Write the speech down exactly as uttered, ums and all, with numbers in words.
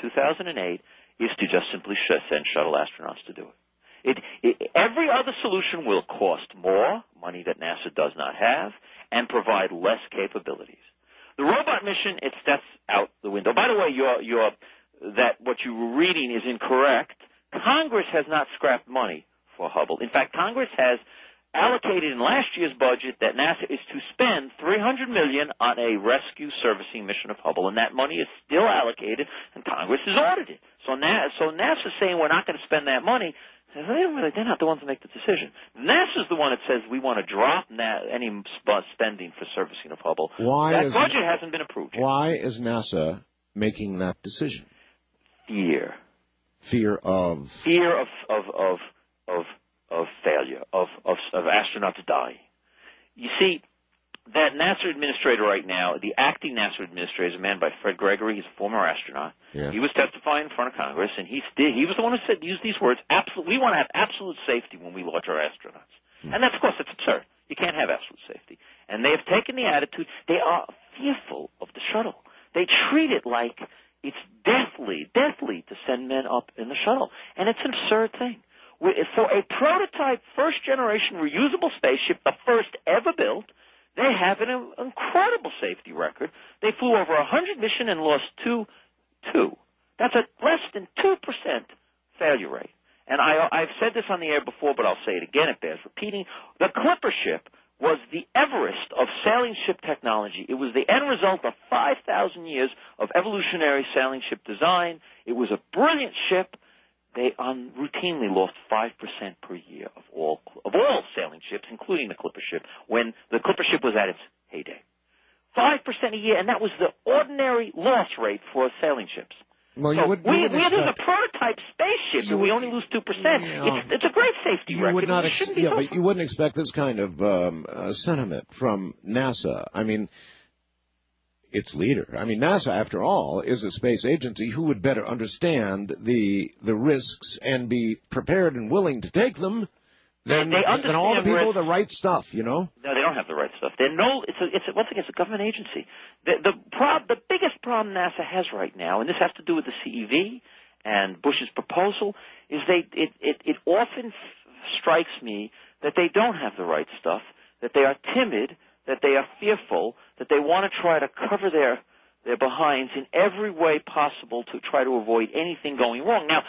two thousand eight is to just simply sh- send shuttle astronauts to do it. It, it. Every other solution will cost more, money that NASA does not have, and provide less capabilities. The robot mission, it's that's out the window. By the way, your your that what you were reading is incorrect. Congress has not scrapped money for Hubble. In fact, Congress has allocated in last year's budget that NASA is to spend three hundred million dollars on a rescue servicing mission of Hubble, and that money is still allocated, and Congress has ordered it. So, Na- so NASA's saying we're not going to spend that money. They don't really, they're not the ones that make the decision. NASA's the one that says we want to drop na- any sp- spending for servicing of Hubble. Why that is, budget hasn't been approved yet. Why is NASA making that decision? Fear. Fear of? Fear of of of of, of failure, of, of of astronauts dying. You see, that NASA administrator right now, the acting NASA administrator, is a man by Fred Gregory. He's a former astronaut. Yeah. He was testifying in front of Congress, and he did, he was the one who said, used these words, absolute, we want to have absolute safety when we launch our astronauts. Hmm. And that's, of course, that's absurd. You can't have absolute safety. And they have taken the attitude, they are fearful of the shuttle. They treat it like it's deathly, deathly to send men up in the shuttle. And it's an absurd thing. For a prototype first-generation reusable spaceship, the first ever built, they have an incredible safety record. They flew over one hundred missions and lost two, two. That's a less than two percent failure rate. And I, I've said this on the air before, but I'll say it again. It bears repeating. The Clipper ship was the Everest of sailing ship technology. It was the end result of five thousand years of evolutionary sailing ship design. It was a brilliant ship. They um, routinely lost five percent per year of all of all sailing ships, including the Clipper ship, when the Clipper ship was at its heyday. five percent a year, and that was the ordinary loss rate for sailing ships. Well, so you would, you we, would we expect, have a prototype spaceship, you and we would, only lose two percent. You know, it's, it's a great safety you record. Would not it ex- shouldn't be yeah, so but you wouldn't expect this kind of um, uh, sentiment from NASA. I mean, its leader. I mean, NASA, after all, is a space agency who would better understand the the risks and be prepared and willing to take them than, they, they than all the people risks. with the right stuff, you know? No, they don't have the right stuff. They're no, it's a, it's a, once again, it's a government agency. The, the, prob, the biggest problem NASA has right now, and this has to do with the C E V and Bush's proposal, is they it, it, it often f- strikes me that they don't have the right stuff, that they are timid, that they are fearful, that they want to try to cover their their behinds in every way possible to try to avoid anything going wrong. Now,